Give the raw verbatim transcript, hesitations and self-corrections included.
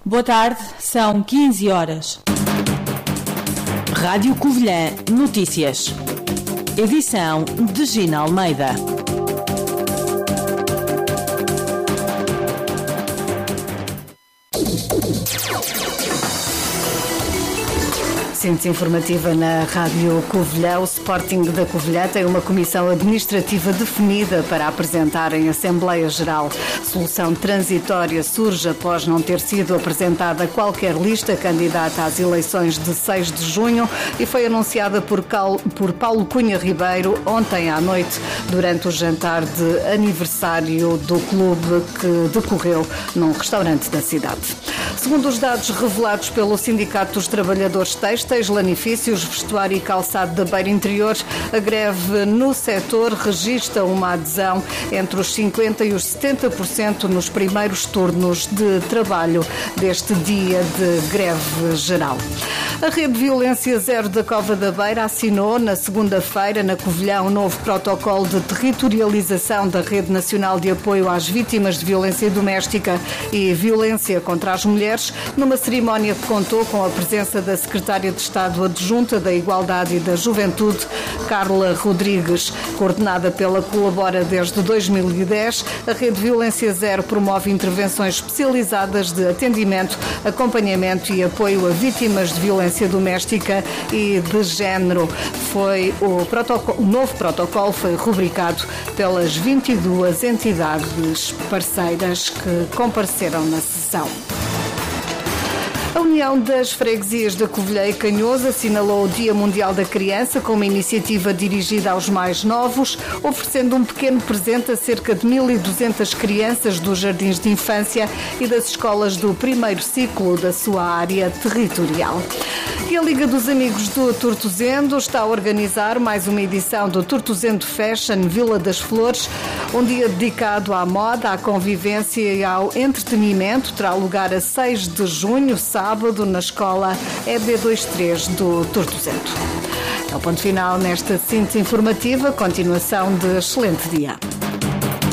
Boa tarde, são quinze horas. Rádio Covilhã Notícias. Edição de Gina Almeida. Síntese informativa na Rádio Covilhã. O Sporting da Covilhã tem uma comissão administrativa definida para apresentar em Assembleia Geral. Solução transitória surge após não ter sido apresentada qualquer lista candidata às eleições de seis de junho e foi anunciada por, Cal, por Paulo Cunha Ribeiro ontem à noite durante o jantar de aniversário do clube que decorreu num restaurante da cidade. Segundo os dados revelados pelo Sindicato dos Trabalhadores Têxteis, Lanifícios, Vestuário e Calçado da Beira Interior, a greve no setor registra uma adesão entre os cinquenta por cento e os setenta por cento nos primeiros turnos de trabalho deste dia de greve geral. A Rede Violência Zero da Cova da Beira assinou na segunda-feira na Covilhã um novo protocolo de territorialização da Rede Nacional de Apoio às Vítimas de Violência Doméstica e Violência contra as Mulheres, numa cerimónia que contou com a presença da Secretária de Estado Adjunta da Igualdade e da Juventude, Carla Rodrigues. Coordenada pela Colabora desde dois mil e dez, a Rede Violência Zero promove intervenções especializadas de atendimento, acompanhamento e apoio a vítimas de violência doméstica e de género. Foi o, protocolo, o novo protocolo foi rubricado pelas vinte e duas entidades parceiras que compareceram na sessão. A União das Freguesias da Covilhã e Canhoso assinalou o Dia Mundial da Criança com uma iniciativa dirigida aos mais novos, oferecendo um pequeno presente a cerca de mil e duzentas crianças dos jardins de infância e das escolas do primeiro ciclo da sua área territorial. E a Liga dos Amigos do Tortozendo está a organizar mais uma edição do Tortozendo Fashion Vila das Flores, um dia dedicado à moda, à convivência e ao entretenimento. Terá lugar a seis de junho, sábado, na escola E B vinte e três do Tortozendo. É o ponto final nesta síntese informativa. Continuação de excelente dia.